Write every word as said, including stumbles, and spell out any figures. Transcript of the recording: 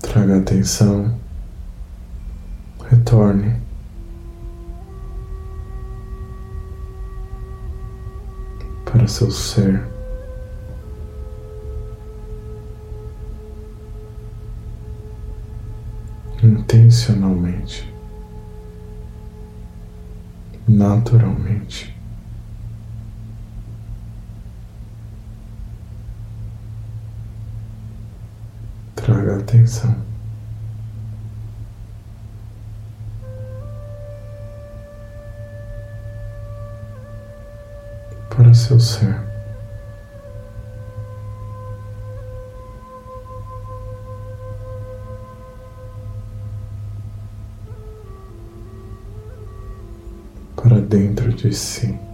Traga atenção, retorne para seu ser. Intencionalmente, naturalmente. Traga atenção para seu ser. Para dentro de si.